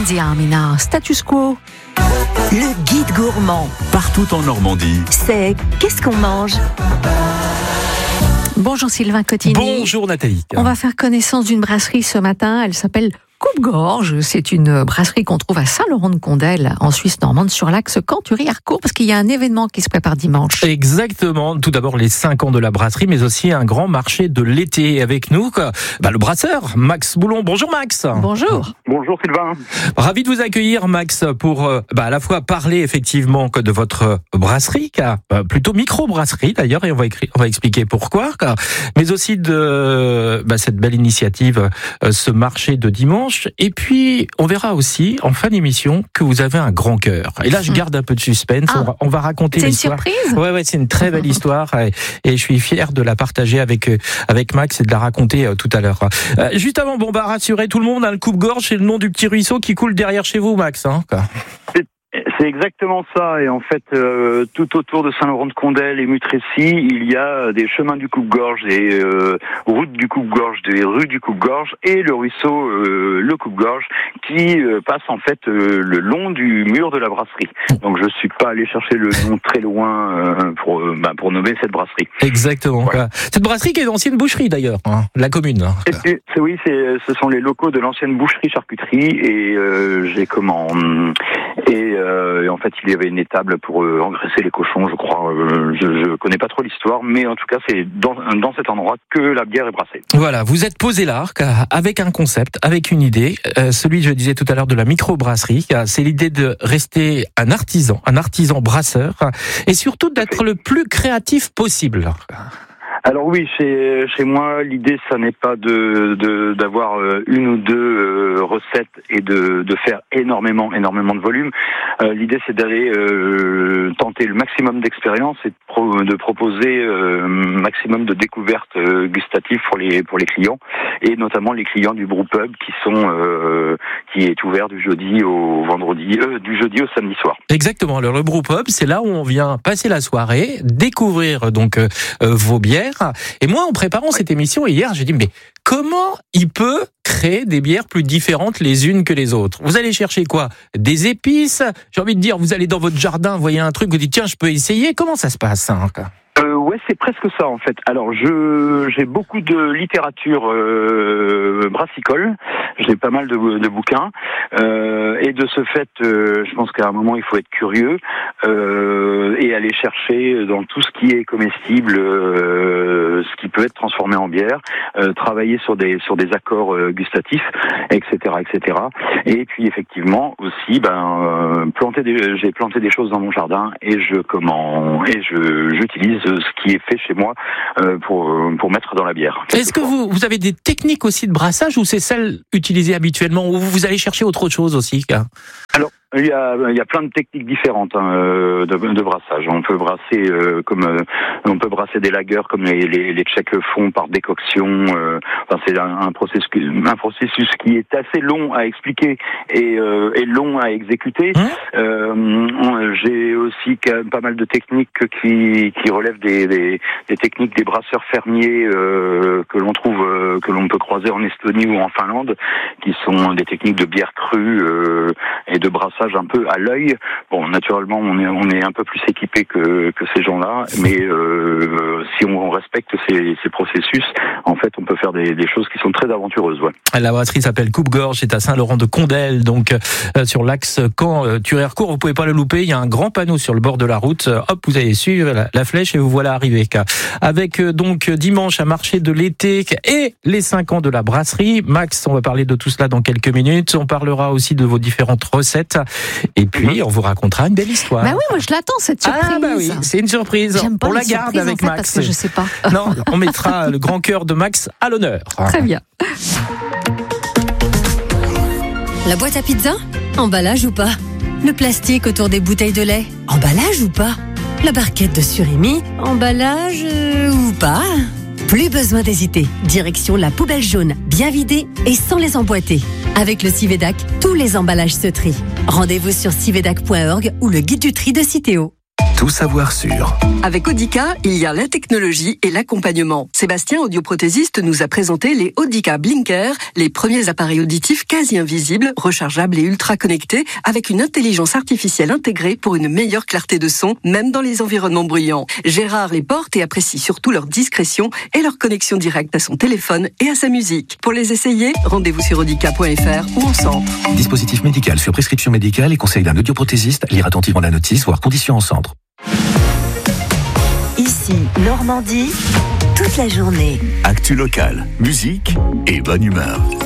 Diamina, status quo. Le guide gourmand. Partout en Normandie. C'est qu'est-ce qu'on mange? Bonjour Sylvain Cottini. Bonjour Nathalie. On va faire connaissance d'une brasserie ce matin. Elle s'appelle Coupe-Gorge. C'est une brasserie qu'on trouve à Saint-Laurent-de-Condel, en Suisse normande, sur l'axe Canturie-Harcourt, parce qu'il y a un événement qui se prépare dimanche. Exactement. Tout d'abord, les 5 ans de la brasserie, mais aussi un grand marché de l'été. Avec nous, le brasseur, Max Boulon. Bonjour Max. Bonjour. Bonjour Sylvain. Ravi de vous accueillir Max pour à la fois parler effectivement de votre brasserie, plutôt micro-brasserie d'ailleurs, et on va expliquer pourquoi, mais aussi de cette belle initiative, ce marché de dimanche. Et puis, on verra aussi, en fin d'émission, que vous avez un grand cœur. Et là, je garde un peu de suspense. On va raconter l'histoire. C'est une surprise? Ouais, c'est une très belle histoire. Et je suis fier de la partager avec Max et de la raconter tout à l'heure. Juste avant, rassurer tout le monde, le Coupe-Gorge, c'est le nom du petit ruisseau qui coule derrière chez vous, Max. C'est exactement ça. Et en fait, tout autour de Saint-Laurent-de-Condel et Mutrécy, il y a des chemins du Coupe-Gorge, des routes du Coupe-Gorge, des rues du Coupe-Gorge et le ruisseau le Coupe-Gorge qui passe en fait le long du mur de la brasserie. Donc je suis pas allé chercher le nom très loin pour nommer cette brasserie. Exactement. Voilà. Cette brasserie qui est d'ancienne boucherie d'ailleurs, la commune. Oui, ce sont les locaux de l'ancienne boucherie-charcuterie et et en fait, il y avait une étable pour engraisser les cochons, je crois. Je connais pas trop l'histoire, mais en tout cas, c'est dans cet endroit que la bière est brassée. Voilà, vous êtes posé là, avec un concept, avec une idée. Celui, je disais tout à l'heure, de la microbrasserie. C'est l'idée de rester un artisan brasseur, et surtout d'être le plus créatif possible. Alors oui, chez moi, l'idée, ça n'est pas d'avoir une ou deux recettes et de faire énormément de volume. L'idée, c'est d'aller tenter le maximum d'expérience et de proposer maximum de découvertes gustatives pour les clients, et notamment les clients du brewpub qui est ouvert du jeudi au samedi soir. Exactement. Alors le brewpub, c'est là où on vient passer la soirée, découvrir donc vos bières. Et moi, en préparant cette émission hier, j'ai dit, mais comment il peut créer des bières plus différentes les unes que les autres? Vous allez chercher quoi? Des épices? J'ai envie de dire, vous allez dans votre jardin, vous voyez un truc, vous dites, tiens, je peux essayer. Comment ça se passe, Ouais, c'est presque ça en fait. Alors j'ai beaucoup de littérature brassicole, j'ai pas mal de bouquins, et de ce fait, je pense qu'à un moment il faut être curieux et aller chercher dans tout ce qui est comestible, ce qui peut être transformé en bière, travailler sur des accords gustatifs, etc. Et puis effectivement aussi, j'ai planté des choses dans mon jardin et j'utilise ce qui est fait chez moi pour mettre dans la bière. Est-ce que vous avez des techniques aussi de brassage, ou c'est celles utilisées habituellement, ou vous allez chercher autre chose aussi? Alors, il y a plein de techniques différentes de brassage. On peut brasser on peut brasser des lagers comme les Tchèques font par décoction. C'est un processus qui est assez long à expliquer et long à exécuter. J'ai aussi pas mal de techniques qui relèvent des techniques des brasseurs fermiers que l'on peut croiser en Estonie ou en Finlande, qui sont des techniques de bière crue et de brassage un peu à l'œil. Bon, naturellement, on est un peu plus équipé que ces gens-là, mais si on respecte ces processus, en fait, on peut faire des choses qui sont très aventureuses. Ouais. La brasserie s'appelle Coupe-Gorge, c'est à Saint-Laurent-de-Condel, donc sur l'axe Canturie-Harcourt. Vous pouvez pas le louper. Il y a un grand panneau sur le bord de la route. Hop, vous allez suivre la flèche et vous voilà arrivé. Avec donc dimanche un marché de l'été et les 5 ans de la brasserie. Max, on va parler de tout cela dans quelques minutes. On parlera aussi de vos différentes recettes. Et puis, on vous racontera une belle histoire. Bah oui, moi je l'attends, cette surprise. Ah bah oui, c'est une surprise. J'aime pas on les la garde avec en fait, Max. parce que je sais pas. Non, on mettra le grand cœur de Max à l'honneur. Très bien. La boîte à pizza? Emballage ou pas? Le plastique autour des bouteilles de lait? Emballage ou pas? La barquette de surimi? Emballage ou pas? Plus besoin d'hésiter. Direction la poubelle jaune, bien vidée et sans les emboîter. Avec le Civedac, tous les emballages se trient. Rendez-vous sur civedac.org ou le guide du tri de Citeo. tout savoir sur. Avec Audica, il y a la technologie et l'accompagnement. Sébastien, audioprothésiste, nous a présenté les Audica Blinker, les premiers appareils auditifs quasi invisibles, rechargeables et ultra connectés, avec une intelligence artificielle intégrée pour une meilleure clarté de son, même dans les environnements bruyants. Gérard les porte et apprécie surtout leur discrétion et leur connexion directe à son téléphone et à sa musique. Pour les essayer, rendez-vous sur audica.fr ou en centre. Dispositif médical sur prescription médicale et conseil d'un audioprothésiste. Lire attentivement la notice, voire conditions en centre. Ici, Normandie, toute la journée. Actu locale, musique et bonne humeur.